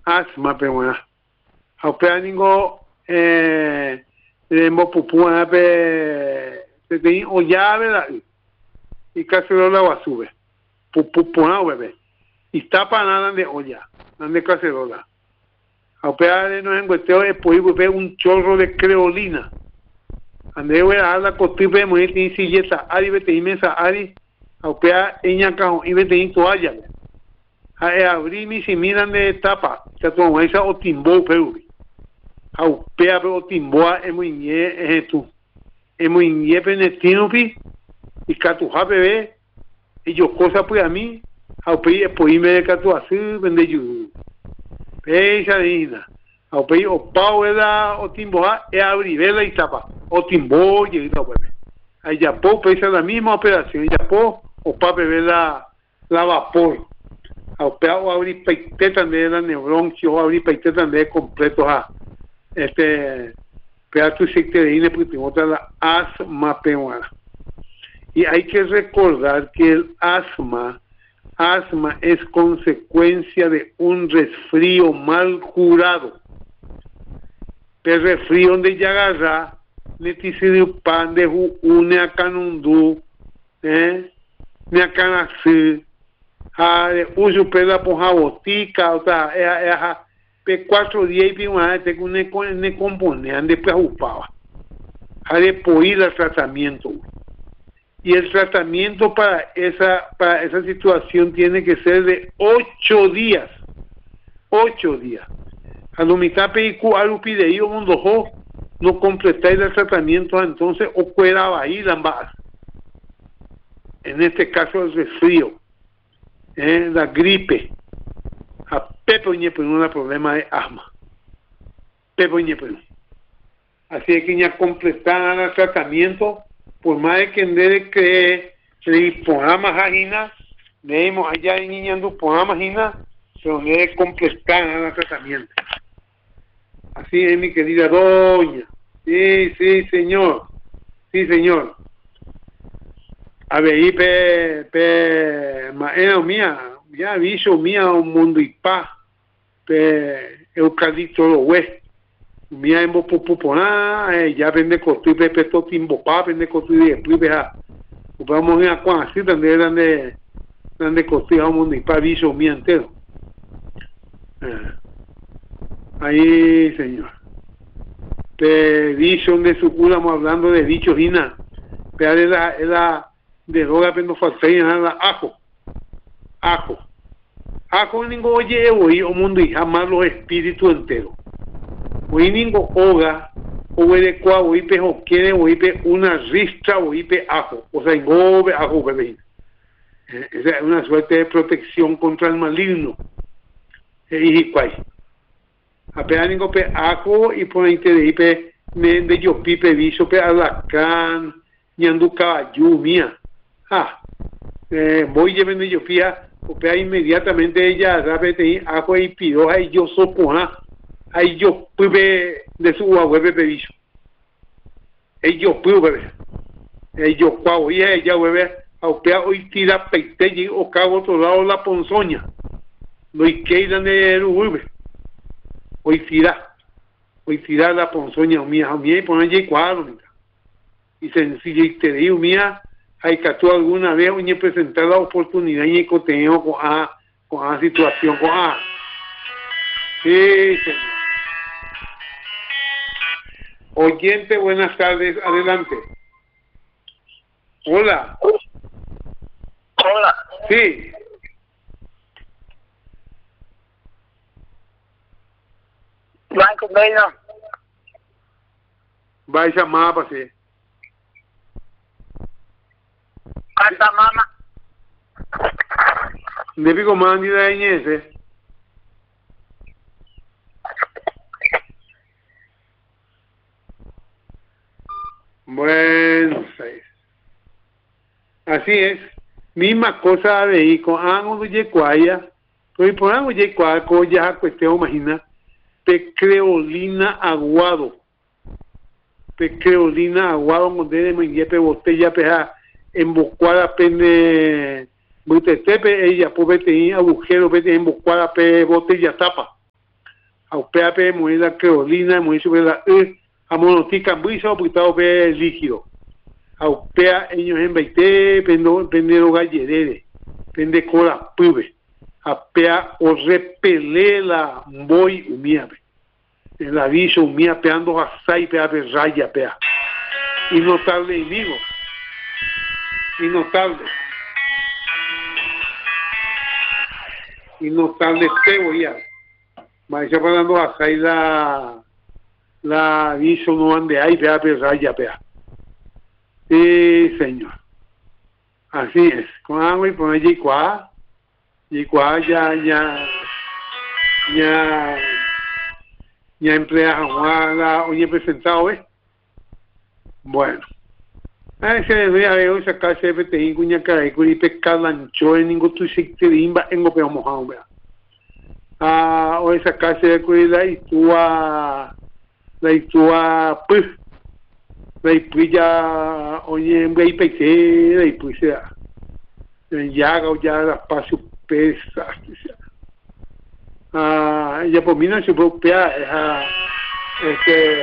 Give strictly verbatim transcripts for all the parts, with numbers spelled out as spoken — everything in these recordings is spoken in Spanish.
asma pe buena aupea ningo eh de mo pupua pe te te o ya verdad y cacerola va sube pupua bebé y tapa nada de olla de cacerola aupea de no engueteo de pollo pe un chorro de creolina ande voy a la costume muy tin silleta ari vete y mesa ari aupea eña cao y vete en toalla a abrir mi si miran de tapa que tu esa o timbo pero aupea pero timbo es muy nie es tú es muy nie penetino pi y catu bebé y yo cosa pues a mí aupea pues me de catu así vende yo esa dina aupea o pau era o timbo es abrir vela y tapa o timbo y eso bebé ahí ya po pesa la misma operación ya po o pa beber la la vapor aupea o abrir peite también la neurón o abrir peite también completo a este pedazo de ine porque tengo la asma peruana y hay que recordar que el asma asma es consecuencia de un resfrío mal curado el resfrío donde ya agarra neticidio pan de une a canundú eh me a canasí a uso pela porra botica o sea é é pe quatro dias e uma tem que ne ne componer depois upava a depois el tratamiento y el tratamiento para esa para esa situación tiene que ser de ocho días ocho días a lo mitad peicu algo pide yo mundo jo no completar el tratamiento entonces o cuera ahí la en este caso el resfrío eh, la gripe a pepo ñepe no hay problema de asma pepo ñepe así es que ya completar el tratamiento por más de que debe que le pongamos ajina leemos allá en niñando pongamos ajina pero debe completar el tratamiento así es mi querida doña sí sí señor sí señor a ver, y pe, pe, maeno mía, ya aviso mía un mundo y paz, pe, eucalipto lo hue, mía en popopona, ya vende costu, pe, pe, to timbo pa, vende costu y después, veja, vamos a cuan así, donde eran de, donde costu, un mundo y paz, aviso mía entero. Eh, ahí, señor. Pe, dicho de su cura, hablando de bichos y nada, pe, es la, es la, de droga pero no falta nada ajo ajo ajo ningo oye hoy o mundo y jamás los espíritus enteros hoy ningo hoga o de cua hoy pe quiere hoy pe una ristra hoy pe ajo o sea ingobe ajo bebé eh, esa es una suerte de protección contra el maligno eh, y cuál apenas ningo pe ajo y por ahí te de pe me de yo pipe viso pe alacán ñandu caballo mía ah, eh, voy llevando yo pía, opea inmediatamente ella rápidamente ajo y pido ahí yo sopo ah, ahí yo pude de su agua bebé bicho, ahí yo pude bebé, ahí yo cuau y ella bebé, opea hoy tira peite y o cago otro lado la ponzoña, no hay que ir de bebé, hoy tira, hoy tira la ponzoña mía, mía y poner allí cuadro, y sencillo y te digo mía hay que tú alguna vez oye presentar la oportunidad y contenido con a con a situación con a sí señor. Oyente, buenas tardes, adelante. Hola. Hola. Sí. Blanco Bello. Va a llamar para sí. Hasta mama. Depi comandi da ese. Bueno, así es. Misma cosa de ahí con ángulo de cuaya. Pues por ángulo de cuaya, ya cuestión, imagina, pecreolina aguado. Pecreolina aguado, donde de manguepe botella peja. Embocuada pene butetepe ella pues vete en agujero vete embocuada pe botella tapa Aupea pe muy la creolina, muy sobre la e, a monotica muy soportado pe líquido. Aupea ellos en baite, pendo, pendero gallerere, pende cola pube. Apea o repele la boy umia pe. El aviso umia peando asai pea pe raya pea. Y notable enemigo. Y notable. Y notable cebolla. Maestra hablando asai la la aviso no ande ahí pea pe raya pea. Sí, señor. Así es. Con agua y poner yicua. Yicua ya, ya, ya, ya emplea Juana, oye presentado, ¿eh? Bueno. A ese le doy a ver hoy sacar C F T I, cuña cara y curi pescar lancho en ningún tu sitio de imba en opeo mojado, vea. Ah, hoy sacar C F T I la itua, la itua, pues, la ipuya, oye, en vez de la ipuya, ya, ya, la paso pesas, ah, ella por mí no se propia, este,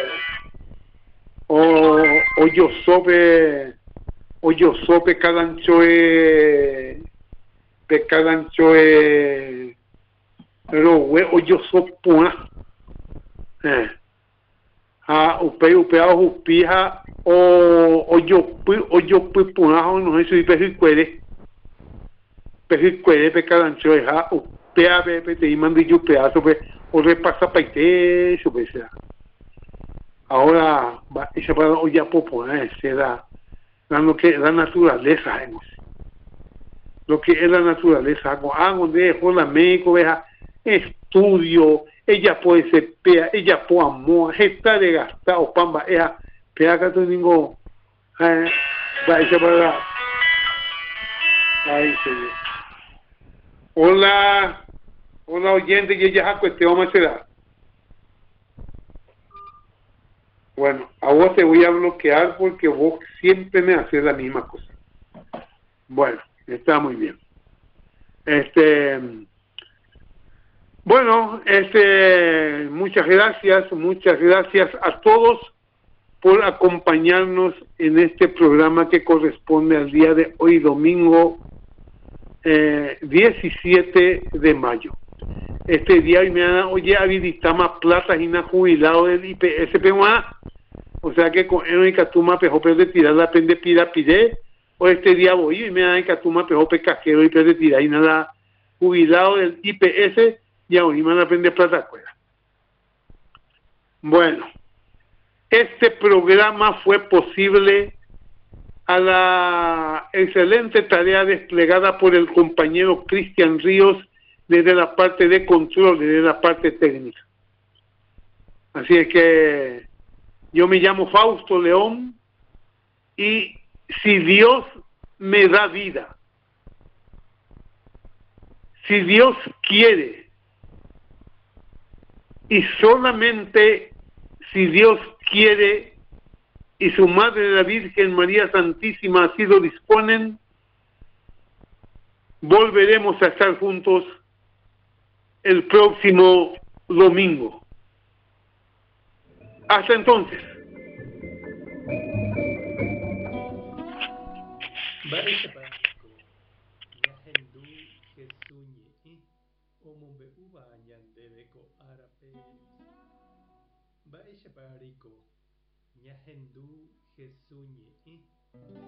o, o yo sope, o yo sope calanchoe, pe calanchoe, pero we, o yo sopuna, eh, ah, upe, upe, a upija, o, o yo, o yo, pues, puna, no sé si pejicuere, pejicuere, pe calanchoe, ja, pea pe pe te mandi yo pedazo pe o repasa paite eso pues sea ahora va esa para o ya popo eh será lo que la naturaleza hemos lo que es la naturaleza hago hago de la médico veja estudio ella puede ser pea ella puede amor está de gastar o pamba ella pea que tu ningo eh va esa para ahí señor. Hola. Hola oyente, que ya pues te vamos a hacer. Bueno, a vos te voy a bloquear porque vos siempre me haces la misma cosa. Bueno, está muy bien. Este, bueno, este, muchas gracias, muchas gracias a todos por acompañarnos en este programa que corresponde al día de hoy, domingo eh, diecisiete de mayo. Este día y me han oye habilitama plata y na jubilado del I P S P, o sea que con el catuma pejope de tirar la pende pida pide, o este día voy y me dan catuma pejope casquero y de tirar y nada jubilado del I P S y ahora me van pende plata cuera. Bueno, este programa fue posible a la excelente tarea desplegada por el compañero Cristian Ríos desde la parte de control, desde la parte técnica. Así es que yo me llamo Fausto León y si Dios me da vida, si Dios quiere y solamente si Dios quiere y su Madre la Virgen María Santísima así lo disponen, volveremos a estar juntos el próximo domingo. Hasta entonces. Baisha pariko, nyahendu jesuñe.